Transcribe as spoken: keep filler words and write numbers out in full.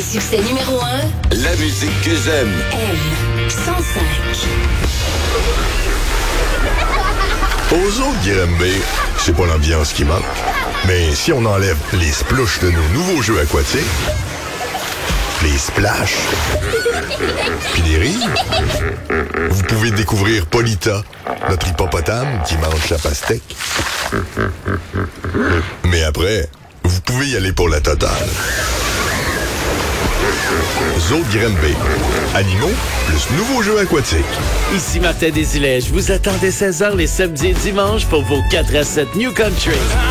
succès numéro un, la musique que j'aime. M cent cinq. Aux autres Grimby, c'est pas l'ambiance qui manque. Mais si on enlève les splouches de nos nouveaux jeux aquatiques, les splash, puis les rires, vous pouvez découvrir Polita, notre hippopotame qui mange sa pastèque. Mais après, vous pouvez y aller pour la totale. Zoo Grimby. Animaux plus nouveaux jeux aquatiques. Ici Martin Desilets, je vous attends dès seize heures les samedis et dimanches pour vos quatre à sept New Country.